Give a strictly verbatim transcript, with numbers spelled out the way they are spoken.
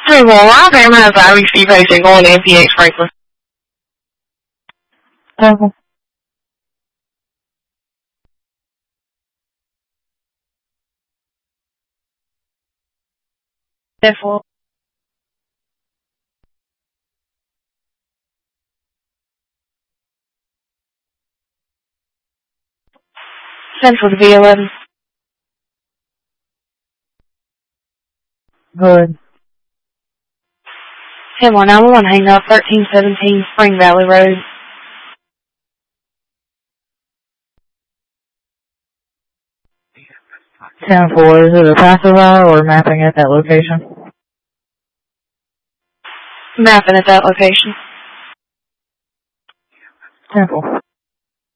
Hey, well, Alabama has I V C paging going to M P H Franklin. Temple. Therefore. Central to V eleven. Good. ten one nine one, hang up, thirteen seventeen Spring Valley Road. ten four, is it a passive hour or mapping at that location? Mapping at that location. ten four.